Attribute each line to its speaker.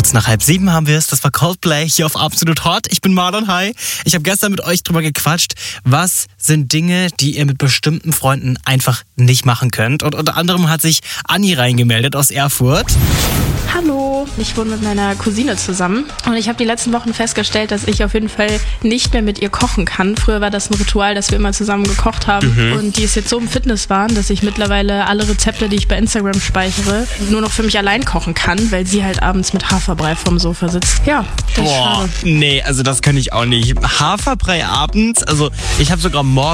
Speaker 1: Kurz nach 6:30 haben wir es. Das war Coldplay hier auf Absolut Hot. Ich bin Marlon, hi. Ich habe gestern mit euch drüber gequatscht. Was sind Dinge, die ihr mit bestimmten Freunden einfach nicht machen könnt? Und unter anderem hat sich Anni reingemeldet aus Erfurt.
Speaker 2: Hallo, ich wohne mit meiner Cousine zusammen und ich habe die letzten Wochen festgestellt, dass ich auf jeden Fall nicht mehr mit ihr kochen kann. Früher war das ein Ritual, dass wir immer zusammen gekocht haben und die ist jetzt so im Fitnesswahn, dass ich mittlerweile alle Rezepte, die ich bei Instagram speichere, nur noch für mich allein kochen kann, weil sie halt abends mit Haferbrei vorm Sofa sitzt. Ja, das ist schade.
Speaker 1: Nee, also das kann ich auch nicht. Haferbrei abends, also ich habe sogar morgens